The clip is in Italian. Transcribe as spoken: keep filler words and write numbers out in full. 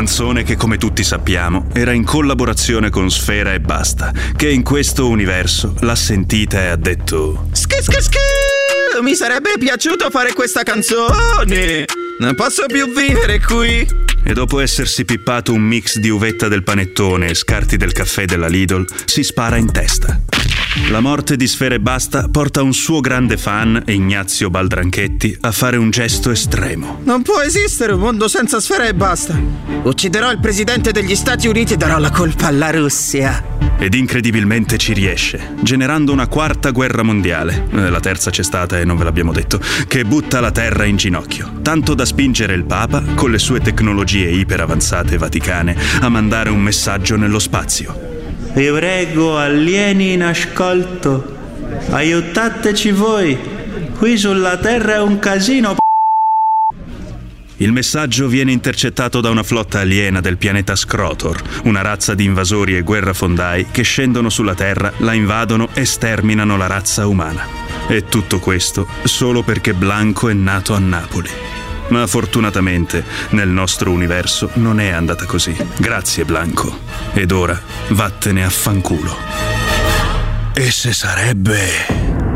Canzone che, come tutti sappiamo, era in collaborazione con Sfera Ebbasta, che in questo universo l'ha sentita e ha detto: Schi schi schi! Mi sarebbe piaciuto fare questa canzone! Non posso più vivere qui! E dopo essersi pippato un mix di uvetta del panettone e scarti del caffè della Lidl, si spara in testa. La morte di Sfera Ebbasta porta un suo grande fan, Ignazio Baldranchetti, a fare un gesto estremo. Non può esistere un mondo senza Sfera Ebbasta. Ucciderò il presidente degli Stati Uniti e darò la colpa alla Russia. Ed incredibilmente ci riesce, generando una quarta guerra mondiale, la terza c'è stata e non ve l'abbiamo detto, che butta la terra in ginocchio, tanto da spingere il Papa, con le sue tecnologie iperavanzate vaticane, a mandare un messaggio nello spazio. Vi prego, alieni in ascolto, aiutateci voi, qui sulla terra è un casino. Il messaggio viene intercettato da una flotta aliena del pianeta Scrotor, una razza di invasori e guerrafondai che scendono sulla Terra, la invadono e sterminano la razza umana. E tutto questo solo perché Blanco è nato a Napoli. Ma fortunatamente nel nostro universo non è andata così. Grazie Blanco. Ed ora vattene a fanculo. E se sarebbe...